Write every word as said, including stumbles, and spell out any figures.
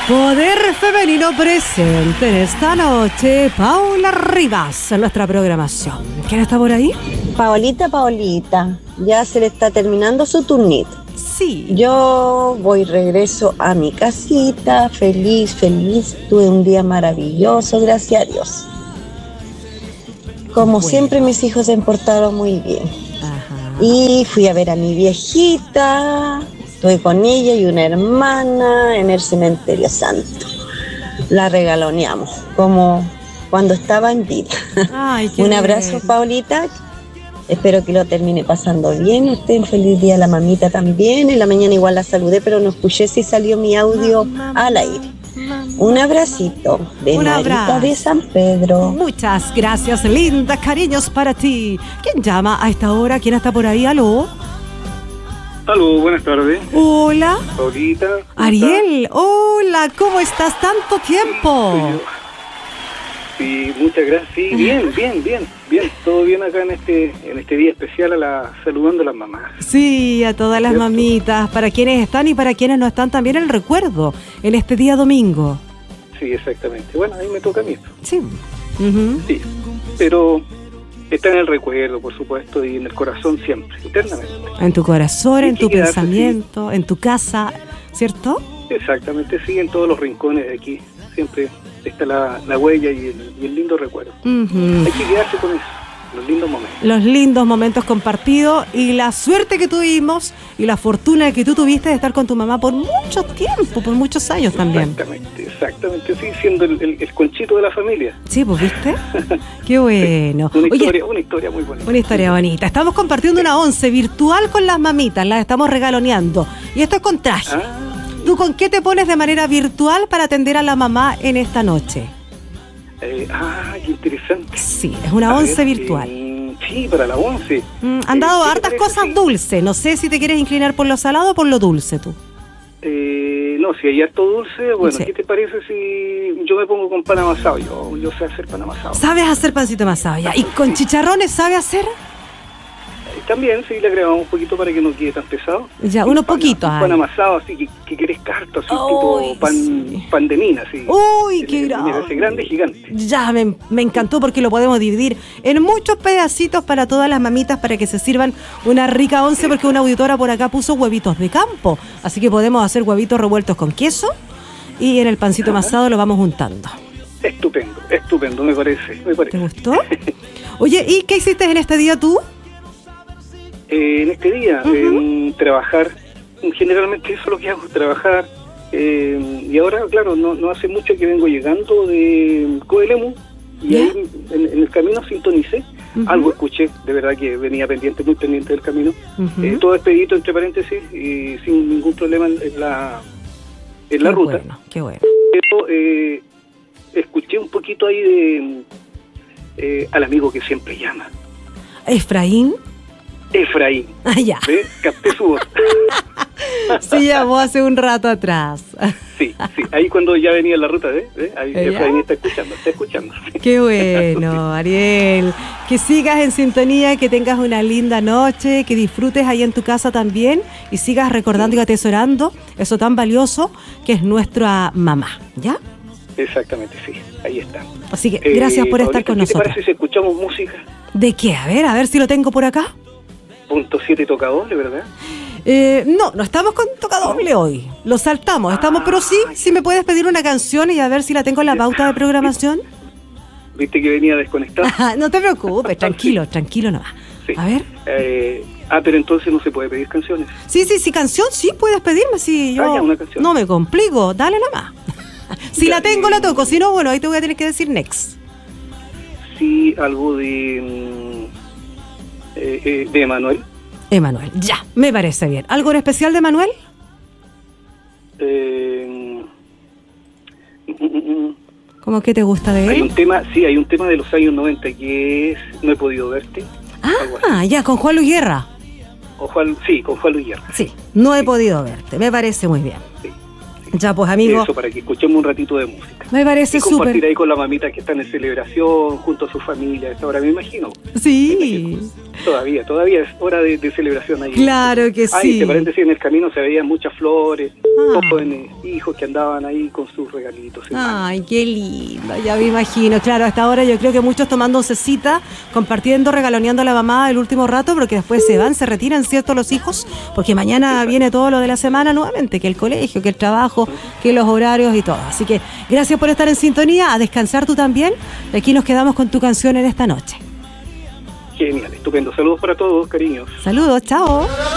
Poder femenino presente en esta noche, Paula Rivas, en nuestra programación. ¿Quién está por ahí? Paolita, Paolita, ya se le está terminando su turnito. Sí. Yo voy regreso a mi casita, feliz, feliz. Tuve un día maravilloso, gracias a Dios. Como bueno. Siempre mis hijos se han portado muy bien. Ajá. Y fui a ver a mi viejita. Estuve con ella y una hermana en el cementerio santo. La regaloneamos, como cuando estaba en vida. Ay, qué un abrazo, bien. Paulita. Espero que lo termine pasando bien. Usted, un feliz día a la mamita también. En la mañana igual la saludé, pero no escuché si salió mi audio al aire. Un abracito de Un Marita abrazo. de San Pedro. Muchas gracias, linda, cariños para ti. ¿Quién llama a esta hora? ¿Quién está por ahí? ¿Aló? Aló, buenas tardes. Hola. Paulita. Ariel, hola, ¿cómo estás? Tanto tiempo. Sí, muchas gracias. Sí, bien, bien, bien, bien. Todo bien acá en este en este día especial a la saludando a las mamás. Sí, a todas las ¿Cierto? mamitas, para quienes están y para quienes no están, también el recuerdo en este día domingo. Sí, exactamente. Bueno, ahí me toca a mí esto. Sí. Uh-huh. Sí, pero está en el recuerdo, por supuesto, y en el corazón siempre, eternamente. En tu corazón, en Hay que tu quedarse, pensamiento, en tu casa, ¿cierto? Exactamente, sí, en todos los rincones de aquí. Siempre está la, la huella y el, y el lindo recuerdo. Uh-huh. Hay que quedarse con eso, los lindos momentos. Los lindos momentos compartidos y la suerte que tuvimos y la fortuna que tú tuviste de estar con tu mamá por mucho tiempo, por muchos años también. Exactamente, exactamente, sí, siendo el, el, el conchito de la familia. Sí, pues, ¿viste? Qué bueno. Una historia, Oye, una historia muy bonita. una historia bonita. Estamos compartiendo una once virtual con las mamitas, las estamos regaloneando. Y esto es con traje. Ah, ¿Tú con qué te pones de manera virtual para atender a la mamá en esta noche? eh, ah, qué interesante. Sí, es una A once ver, virtual. eh, sí, para la once. Mm, han dado Eh, ¿qué te hartas parece cosas si- dulces. No sé si te quieres inclinar por lo salado o por lo dulce tú. Eh, no, si hay harto dulce, bueno, Sí. ¿qué te parece si yo me pongo con pan amasado? Yo, yo sé hacer pan amasado. ¿Sabes hacer pancito amasado ya? ¿Y con chicharrones sabe hacer? Eh, También, sí, le agregamos un poquito para que no quede tan pesado. Ya, Un unos pan- poquitos. Un ay. pan amasado, así que, que querés carto, así Ay, tipo pan, sí. pan de mina, así. Uy, qué Mira, grande. ese grande, gigante. Ya, me, me encantó porque lo podemos dividir en muchos pedacitos para todas las mamitas para que se sirvan una rica once, porque una auditora por acá puso huevitos de campo. Así que podemos hacer huevitos revueltos con queso y en el pancito amasado lo vamos juntando. Estupendo, estupendo, me parece, me ¿Te parece. gustó? Oye, ¿y qué hiciste en este día tú? Eh, en este día, Ujú. eh, trabajar, generalmente eso es lo que hago, trabajar. Eh, y ahora, claro, no, no hace mucho que vengo llegando de Coelemu y ¿Ya? ahí en, en el camino sintonicé, Ujú. algo escuché, de verdad que venía pendiente, muy pendiente del camino. Ujú. Eh, todo expedito, entre paréntesis, y sin ningún problema en, en la, en la Qué ruta. bueno, qué bueno. Pero eh, escuché un poquito ahí de eh, al amigo que siempre llama, ¿Efraín? Efraín. Ah, ya. ¿Ve? Capté su voz. Sí, llamó hace un rato atrás. Sí, sí, ahí cuando ya venía en la ruta, ¿eh? ¿Eh? Ahí ¿Eh, Efraín ya? está escuchando, está escuchando. Qué bueno, Ariel. Que sigas en sintonía, que tengas una linda noche, que disfrutes ahí en tu casa también y sigas recordando y atesorando eso tan valioso que es nuestra mamá, ¿ya? Exactamente, sí, ahí está. Así que gracias Eh, por estar Paulita, con ¿qué nosotros. te parece si escuchamos música? ¿De qué? A ver, a ver si lo tengo por acá. Punto siete toca doble, ¿verdad? Eh, no, no estamos con toca doble hoy. Lo saltamos, estamos, pero sí, si me puedes pedir una canción y a ver si la tengo en la pauta de programación. Viste que venía desconectado. No te preocupes, tranquilo, tranquilo nomás. Sí. A ver. Eh, ah, pero entonces no se puede pedir canciones. Sí, sí, sí, canción, sí, puedes pedirme, sí, yo Ah, ya, una canción. no me complico, dale nomás. Si Ya, la tengo, eh, la toco, si no, bueno, ahí te voy a tener que decir next. Sí, algo de mm, eh, eh, de Emanuel. Emanuel, ya, me parece bien. ¿Algo en especial de Manuel? Eh, mm, mm, mm. ¿Cómo que te gusta de Hay un él? tema, sí, hay un tema de los años noventa que es No he podido verte. algo así. Ah, ya, con Juan Luis Guerra. O Juan, sí, con Juan Luis Guerra. Sí, no he podido verte, me parece muy bien. Sí, Ya, pues, amigo. Eso, para que escuchemos un ratito de música. Me parece y compartir súper. ahí con la mamita que están en celebración, junto a su familia. Esta hora me imagino. Sí. Me imagino. Todavía, todavía es hora de, de celebración ahí. Claro que Ay, sí. te paréntesis, en el camino se veían muchas flores, Ah. jóvenes hijos que andaban ahí con sus regalitos. en mano. Ay, qué lindo, ya me imagino. Claro, hasta ahora yo creo que muchos tomando oncecita, compartiendo, regaloneando a la mamá el último rato, porque después se van, se retiran, ¿cierto? Los hijos, porque mañana viene todo lo de la semana nuevamente, que el colegio, que el trabajo, que los horarios y todo. Así que gracias por estar en sintonía, a descansar tú también. Y aquí nos quedamos con tu canción en esta noche. Genial, estupendo. Saludos para todos, cariños. Saludos, chao.